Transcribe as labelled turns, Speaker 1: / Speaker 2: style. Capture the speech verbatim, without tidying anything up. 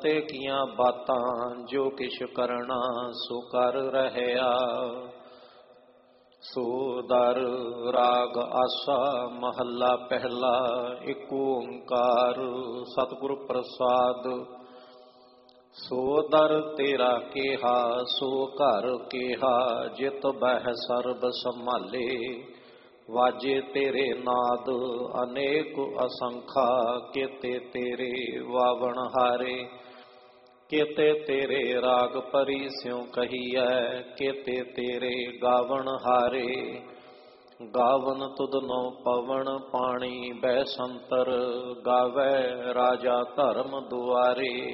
Speaker 1: ਤੇ ਕੀਆਂ ਬਾਤਾਂ ਜੋ ਕਿਛ ਕਰਨਾ ਸੋ ਕਰ ਰਹਿਆ। ਸੋ ਦਰ ਰਾਗ ਆਸਾ ਮਹੱਲਾ ਪਹਿਲਾ। ਇੱਕ ਓੰਕਾਰ ਸਤਿਗੁਰ ਪ੍ਰਸਾਦ। ਸੋ ਦਰ ਤੇਰਾ ਕੇਹਾ ਸੋ ਘਰ ਕੇਹਾ ਜਿਤ ਬਹਿ ਸਰਬ ਸੰਭਾਲੇ। ਵਾਜੇ ਤੇਰੇ ਨਾਦ ਅਨੇਕ ਅਸੰਖਾ ਕੇਤੇ ਤੇਰੇ ਵਾਵਣ ਹਾਰੇ। ਕੇਤੇ ਤੇਰੇ ਰਾਗ ਪਰੀ ਸਿਉ ਕਹੀਐ ਕੇਤੇ ਤੇਰੇ ਗਾਵਣ ਹਾਰੇ। ਗਾਵਨ ਤੁਧਨੋ ਪਵਨ ਪਾਣੀ ਬੈ ਸੰਤਰ ਗਾਵੈ ਰਾਜਾ ਧਰਮ ਦੁਆਰੇ।